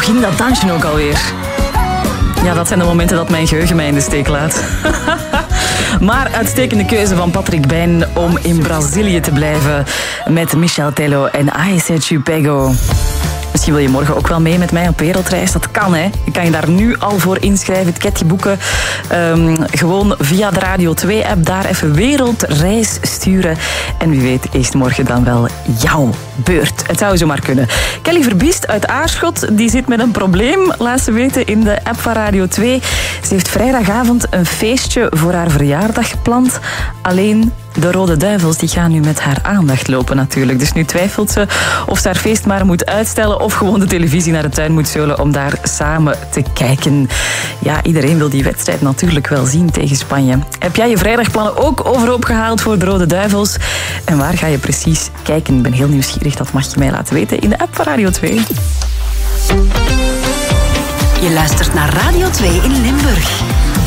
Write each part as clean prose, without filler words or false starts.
ging dat dansje ook alweer? Ja, dat zijn de momenten dat mijn geheugen mij in de steek laat. Maar uitstekende keuze van Patrick Bijn om in Brazilië te blijven met Michel Tello en Aise Chupego. Misschien wil je morgen ook wel mee met mij op wereldreis. Dat kan, hè. Je kan je daar nu al voor inschrijven, ticketje boeken. Gewoon via de Radio 2-app daar even wereldreis sturen. En wie weet is morgen dan wel jouw beurt. Het zou zomaar kunnen. Kelly Verbiest uit Aarschot, die zit met een probleem. Laat ze weten in de app van Radio 2. Ze heeft vrijdagavond een feestje voor haar verjaardag gepland. Alleen de Rode Duivels die gaan nu met haar aandacht lopen natuurlijk. Dus nu twijfelt ze of ze haar feest maar moet uitstellen of gewoon de televisie naar de tuin moet zeulen om daar samen te kijken. Ja, iedereen wil die wedstrijd natuurlijk wel zien tegen Spanje. Heb jij je vrijdagplannen ook overhoop gehaald voor de Rode Duivels? En waar ga je precies kijken? Ik ben heel nieuwsgierig, dat mag je mij laten weten in de app van Radio 2. Je luistert naar Radio 2 in Limburg.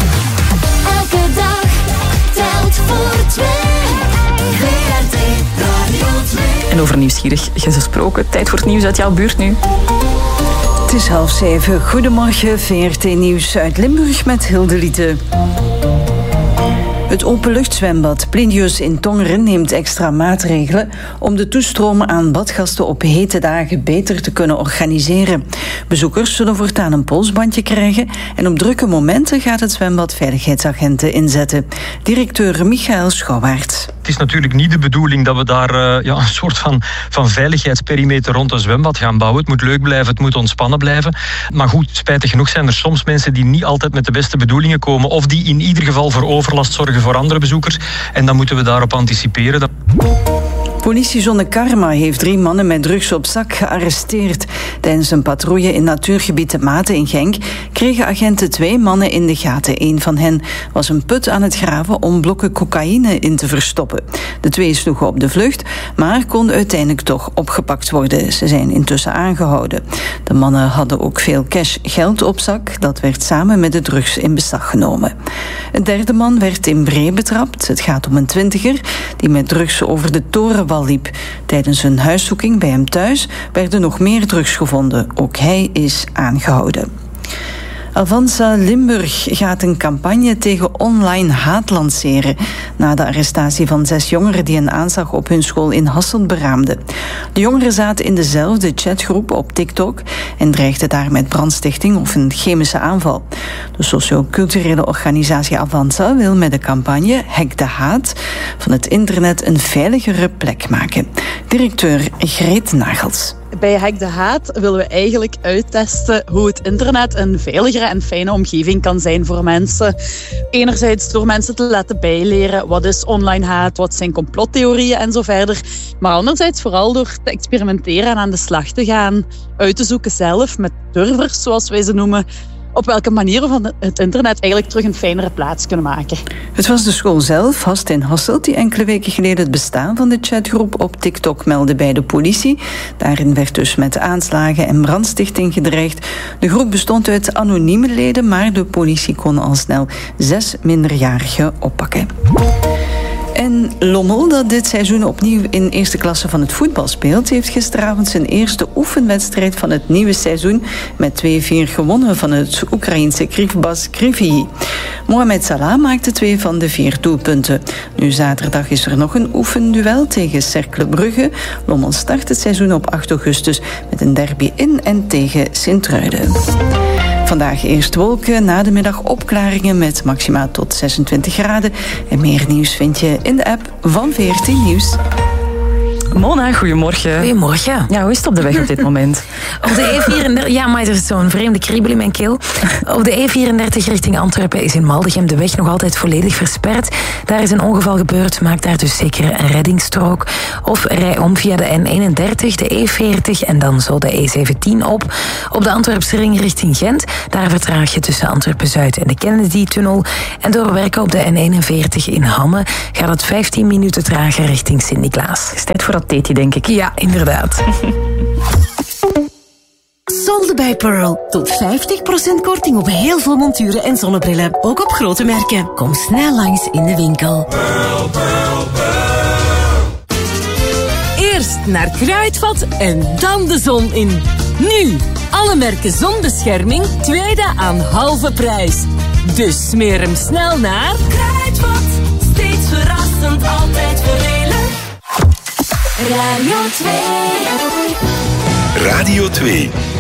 Elke dag telt voor 2. VRT Radio 2. En over nieuwsgierig gesproken, tijd voor het nieuws uit jouw buurt nu. Het is 6:30. Goedemorgen, VRT Nieuws uit Limburg met Hilde Lieten. Het openluchtzwembad Plinius in Tongeren neemt extra maatregelen om de toestroom aan badgasten op hete dagen beter te kunnen organiseren. Bezoekers zullen voortaan een polsbandje krijgen en op drukke momenten gaat het zwembad veiligheidsagenten inzetten. Directeur Michael Schouwaerts. Het is natuurlijk niet de bedoeling dat we daar een soort van veiligheidsperimeter rond een zwembad gaan bouwen. Het moet leuk blijven, het moet ontspannen blijven. Maar goed, spijtig genoeg zijn er soms mensen die niet altijd met de beste bedoelingen komen of die in ieder geval voor overlast zorgen voor andere bezoekers. En dan moeten we daarop anticiperen. Politiezone Karma heeft 3 mannen met drugs op zak gearresteerd. Tijdens een patrouille in natuurgebied De Maten in Genk kregen agenten 2 mannen in de gaten. Een van hen was een put aan het graven om blokken cocaïne in te verstoppen. De 2 sloegen op de vlucht, maar konden uiteindelijk toch opgepakt worden. Ze zijn intussen aangehouden. De mannen hadden ook veel cash geld op zak. Dat werd samen met de drugs in beslag genomen. Een 3e man werd in Bree betrapt. Het gaat om een 20er die met drugs over de torenwal liep. Tijdens een huiszoeking bij hem thuis werden nog meer drugs gevonden. Ook hij is aangehouden. Avanza Limburg gaat een campagne tegen online haat lanceren na de arrestatie van 6 jongeren die een aanslag op hun school in Hasselt beraamden. De jongeren zaten in dezelfde chatgroep op TikTok en dreigden daar met brandstichting of een chemische aanval. De socioculturele organisatie Avanza wil met de campagne Hek de Haat van het internet een veiligere plek maken. Directeur Greet Nagels. Bij Hek de Haat willen we eigenlijk uittesten hoe het internet een veiligere en fijne omgeving kan zijn voor mensen. Enerzijds door mensen te laten bijleren wat is online haat, wat zijn complottheorieën en zo verder. Maar anderzijds vooral door te experimenteren en aan de slag te gaan. Uit te zoeken zelf met durvers, zoals wij ze noemen. Op welke manier we van het internet eigenlijk terug een fijnere plaats kunnen maken. Het was de school zelf, Hast in Hasselt, die enkele weken geleden het bestaan van de chatgroep op TikTok meldde bij de politie. Daarin werd dus met aanslagen en brandstichting gedreigd. De groep bestond uit anonieme leden, maar de politie kon al snel 6 minderjarigen oppakken. En Lommel, dat dit seizoen opnieuw in eerste klasse van het voetbal speelt, heeft gisteravond zijn eerste oefenwedstrijd van het nieuwe seizoen met 2-4 gewonnen van het Oekraïense Krivbas Kryvyi. Mohamed Salah maakte 2 van de 4 doelpunten. Nu zaterdag is er nog een oefenduel tegen Cercle Brugge. Lommel start het seizoen op 8 augustus met een derby in en tegen Sint-Truiden. Vandaag eerst wolken, na de middag opklaringen met maximaal tot 26 graden. En meer nieuws vind je in de app van VRT Nieuws. Mona, goedemorgen. Goedemorgen. Ja, hoe is het op de weg op dit moment? Op de E34... Ja, maar er is zo'n vreemde kriebel in mijn keel. Op de E34 richting Antwerpen is in Maldegem de weg nog altijd volledig versperd. Daar is een ongeval gebeurd, maak daar dus zeker een reddingsstrook. Of rij om via de N31, de E40 en dan zo de E17 op. Op de Antwerpse ring richting Gent, daar vertraag je tussen Antwerpen-Zuid en de Kennedy-tunnel. En doorwerken op de N41 in Hamme gaat het 15 minuten trager richting Sint-Niklaas. Is tijd voor dat theetje, denk ik. Ja, inderdaad. Solde bij Pearl. Tot 50% korting op heel veel monturen en zonnebrillen. Ook op grote merken. Kom snel langs in de winkel. Pearl, Pearl, Pearl. Eerst naar Kruidvat en dan de zon in. Nu! Alle merken zonbescherming, tweede aan halve prijs. Dus smeer hem snel naar Kruidvat. Steeds verrassend, altijd voordelig. Radio 2. Radio 2.